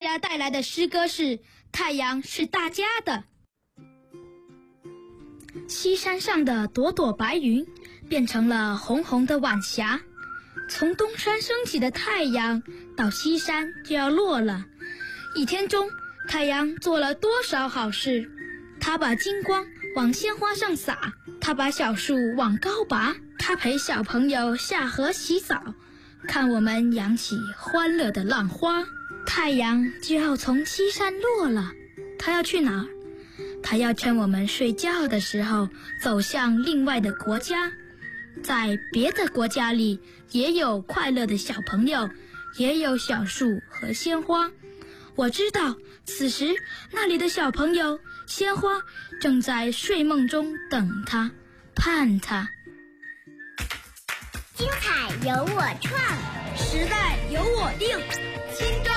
家带来的诗歌是《太阳是大家的》。西山上的朵朵白云变成了红红的晚霞，从东山升起的太阳到西山就要落了。一天中，太阳做了多少好事？它把金光往鲜花上洒，它把小树往高拔，它陪小朋友下河洗澡，看我们扬起欢乐的浪花。太阳就要从西山落了，它要去哪儿？它要趁我们睡觉的时候走向另外的国家。在别的国家里也有快乐的小朋友，也有小树和鲜花。我知道此时那里的小朋友、鲜花正在睡梦中等他，盼他。 精彩由我创， 时代由我定，轻